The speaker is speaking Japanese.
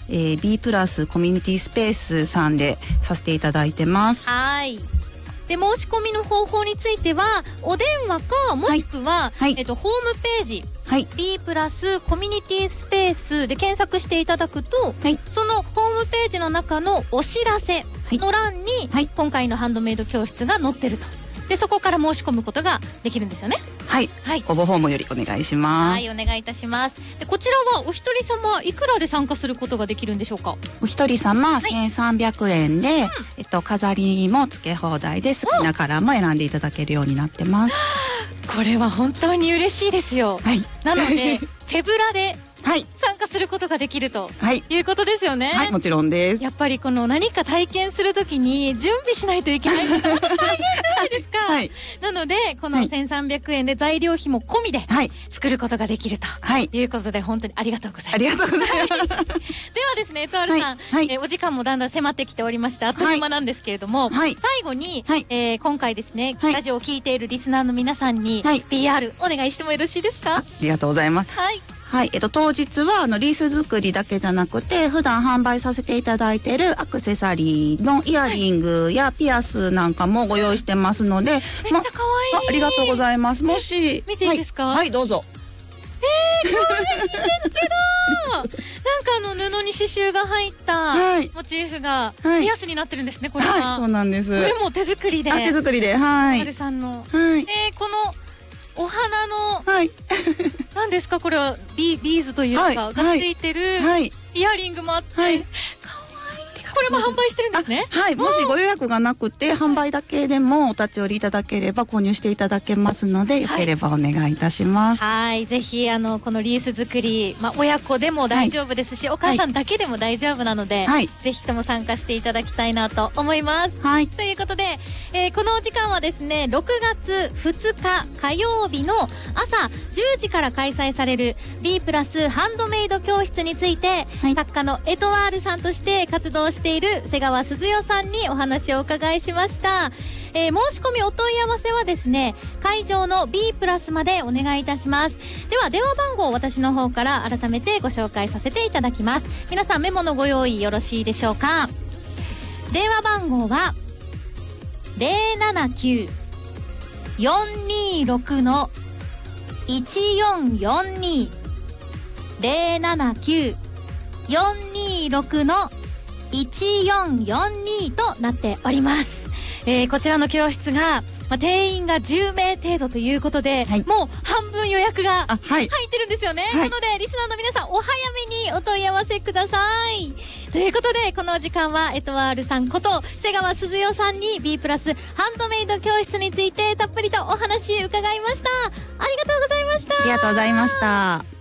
B プラスコミュニティスペースさんでさせていただいてます。 はい。で申し込みの方法についてはお電話かもしくは、ホームページ、B プラスコミュニティスペースで検索していただくと、そのホームページの中のお知らせの欄に、今回のハンドメイド教室が載ってると。でそこから申し込むことができるんですよね。 はい、応募フォームよりお願いします。 はい、お願いいたします。でこちらはお一人様いくらで参加することができるんでしょうか。 お一人様1300円で、飾りも付け放題で好きなカラーも選んでいただけるようになってます。 これは本当に嬉しいですよ。なので手ぶらで参加することができるということですよね。 はい、もちろんです。 やっぱりこの何か体験するときに準備しないといけないのが大変じゃないですか。なのでこの1300円で材料費も込みで作ることができるということで本当にありがとうございます。 ありがとうございます。 ではですね、エトワルさん、お時間もだんだん迫ってきておりましてあっという間なんですけれども、最後に、今回ですね、ラジオを聞いているリスナーの皆さんに PR お願いしてもよろしいですか。 ありがとうございます。当日はリース作りだけじゃなくて普段販売させていただいているアクセサリーのイヤリングやピアスなんかもご用意してますので、 めっちゃ可愛い。 ありがとうございます。もし見ていいですか。 はいどうぞ。 可愛いんですけどなんか布に刺繍が入ったモチーフがピアスになってるんですね。これはそうなんです。 これも手作りで。 手作りで。 エトワルさんのこのお花の何ですかこれはビーズというかがついてるイヤリングもあって、可愛い。これも販売してるんですね。 はい、もしご予約がなくて販売だけでもお立ち寄りいただければ購入していただけますので、よければお願いいたします。 はい、ぜひこのリース作り、親子でも大丈夫ですし、お母さんだけでも大丈夫なので、ぜひとも参加していただきたいなと思います。ということで、このお時間はですね6月2日火曜日の朝10時から開催される B プラスハンドメイド教室について、作家のエトワールさんとして活動している瀬川鈴代さんにお話をお伺いしました。申し込みお問い合わせはですね会場の B プラスまでお願いいたします。では電話番号を私の方から改めてご紹介させていただきます。皆さんメモのご用意よろしいでしょうか。電話番号は 079-426-1442 079-426-1442となっております。こちらの教室が、定員が10名程度ということで、もう半分予約が入ってるんですよね。なのでリスナーの皆さんお早めにお問い合わせください。ということでこの時間はエトワールさんこと瀬川鈴代さんに B プラスハンドメイド教室についてたっぷりとお話伺いました。ありがとうございました。 ありがとうございました。